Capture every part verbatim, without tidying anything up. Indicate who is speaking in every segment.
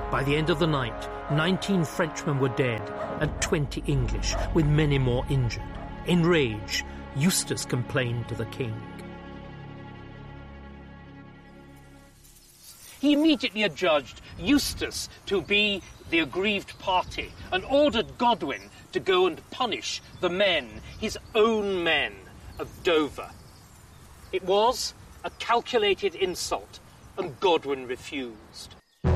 Speaker 1: By the end of the night, nineteen Frenchmen were dead and twenty English, with many more injured. Enraged, Eustace complained to the king. He immediately adjudged Eustace to be the aggrieved party and ordered Godwin to go and punish the men, his own men, of Dover. It was a calculated insult, and Godwin refused.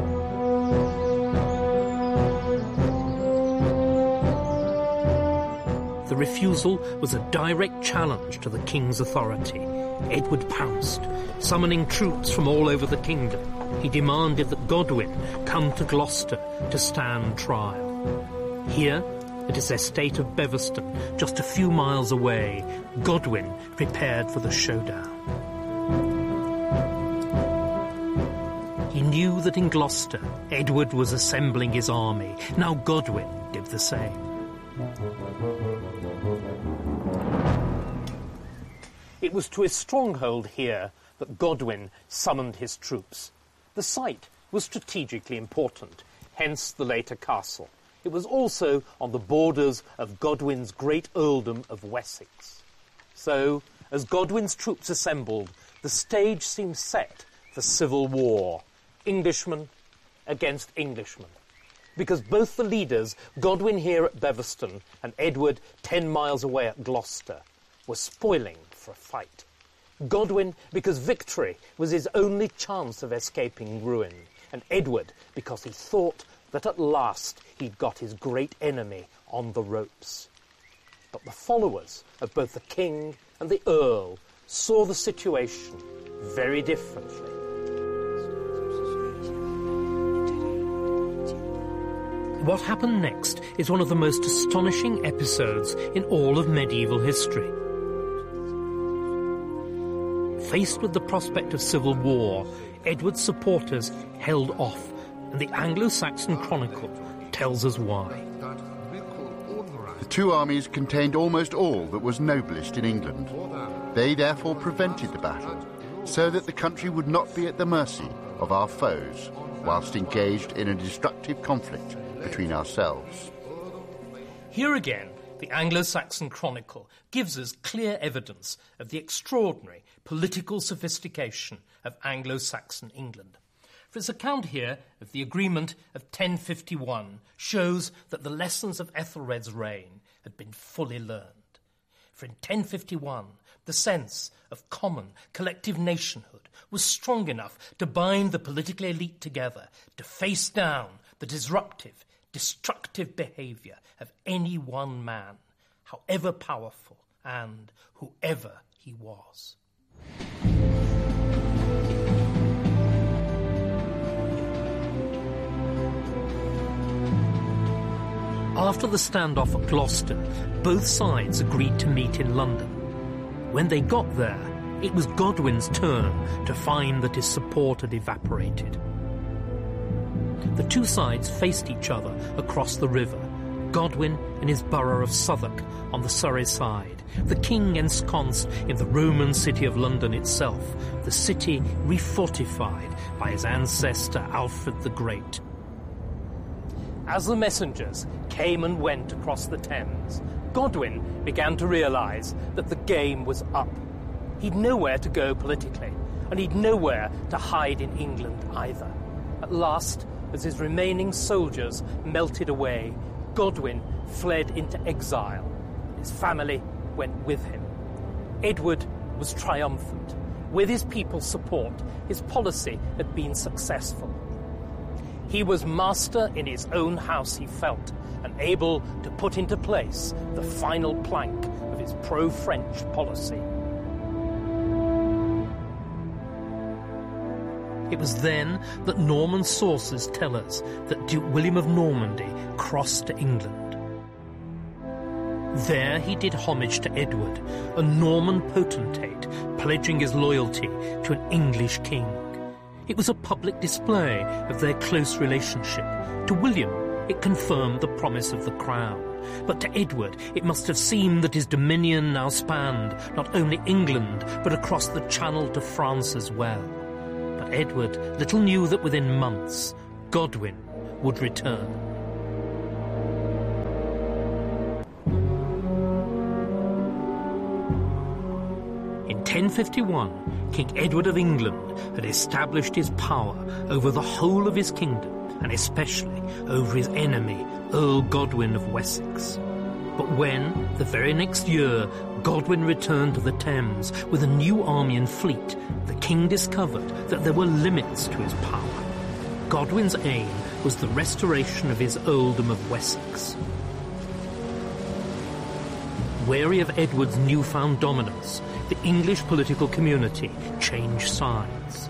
Speaker 1: The refusal was a direct challenge to the king's authority. Edward pounced, summoning troops from all over the kingdom. He demanded that Godwin come to Gloucester to stand trial. Here, at his estate of Beverston, just a few miles away, Godwin prepared for the showdown. He knew that in Gloucester, Edward was assembling his army. Now Godwin did the same. It was to his stronghold here that Godwin summoned his troops. The site was strategically important, hence the later castle. It was also on the borders of Godwin's great earldom of Wessex. So, as Godwin's troops assembled, the stage seemed set for civil war, Englishmen against Englishmen. Because both the leaders, Godwin here at Beverston and Edward ten miles away at Gloucester, were spoiling for a fight. Godwin because victory was his only chance of escaping ruin, and Edward because he thought that at last he'd got his great enemy on the ropes. But the followers of both the king and the earl saw the situation very differently. What happened next is one of the most astonishing episodes in all of medieval history. Faced with the prospect of civil war, Edward's supporters held off, and the Anglo-Saxon Chronicle tells us why.
Speaker 2: The two armies contained almost all that was noblest in England. They therefore prevented the battle, so that the country would not be at the mercy of our foes, whilst engaged in a destructive conflict between ourselves.
Speaker 1: Here again, the Anglo-Saxon Chronicle gives us clear evidence of the extraordinary political sophistication of Anglo-Saxon England. For its account here of the agreement of ten fifty-one shows that the lessons of Ethelred's reign had been fully learned. For in ten fifty-one, the sense of common, collective nationhood was strong enough to bind the political elite together to face down the disruptive, destructive behaviour of any one man, however powerful and whoever he was. After the standoff at Gloucester, both sides agreed to meet in London. When they got there, it was Godwin's turn to find that his support had evaporated. The two sides faced each other across the river, Godwin in his borough of Southwark on the Surrey side, the king ensconced in the Roman city of London itself, the city refortified by his ancestor Alfred the Great. As the messengers came and went across the Thames, Godwin began to realise that the game was up. He'd nowhere to go politically, and he'd nowhere to hide in England either. At last, as his remaining soldiers melted away, Godwin fled into exile. His family went with him. Edward was triumphant. With his people's support, his policy had been successful. He was master in his own house, he felt, and able to put into place the final plank of his pro-French policy. It was then that Norman sources tell us that Duke William of Normandy crossed to England. There he did homage to Edward, a Norman potentate pledging his loyalty to an English king. It was a public display of their close relationship. To William, it confirmed the promise of the crown. But to Edward, it must have seemed that his dominion now spanned not only England, but across the Channel to France as well. But Edward little knew that within months, Godwin would return. In ten fifty-one, King Edward of England had established his power over the whole of his kingdom, and especially over his enemy, Earl Godwin of Wessex. But when, the very next year, Godwin returned to the Thames with a new army and fleet, the king discovered that there were limits to his power. Godwin's aim was the restoration of his earldom of Wessex. Wary of Edward's newfound dominance, the English political community changed sides.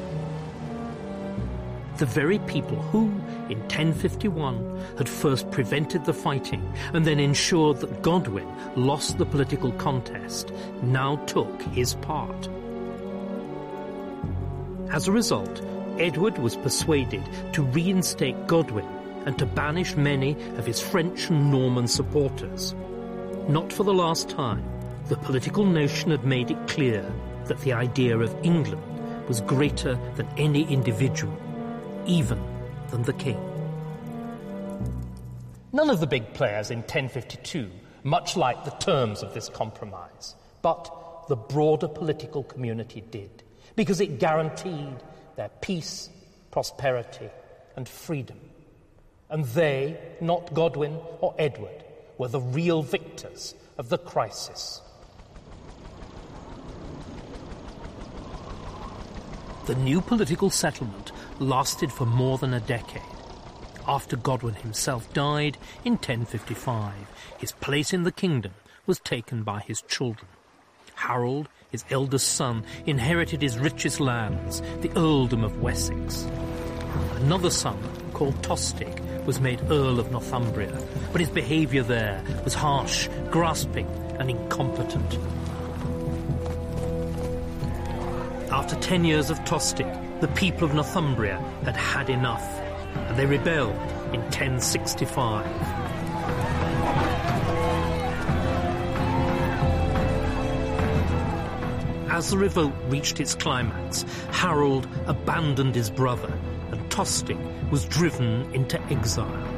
Speaker 1: The very people who, in ten fifty-one, had first prevented the fighting and then ensured that Godwin lost the political contest, now took his part. As a result, Edward was persuaded to reinstate Godwin and to banish many of his French and Norman supporters. Not for the last time, the political nation had made it clear that the idea of England was greater than any individual, even than the king.
Speaker 3: None of the big players in ten fifty-two much liked the terms of this compromise, but the broader political community did, because it guaranteed their peace, prosperity, and freedom. And they, not Godwin or Edward, were the real victors of the crisis.
Speaker 1: The new political settlement lasted for more than a decade. After Godwin himself died in ten fifty-five, his place in the kingdom was taken by his children. Harold, his eldest son, inherited his richest lands, the earldom of Wessex. Another son, called Tostig, was made Earl of Northumbria, but his behaviour there was harsh, grasping, and incompetent. After ten years of Tostig, the people of Northumbria had had enough, and they rebelled in ten sixty-five. As the revolt reached its climax, Harold abandoned his brother, and Tostig was driven into exile.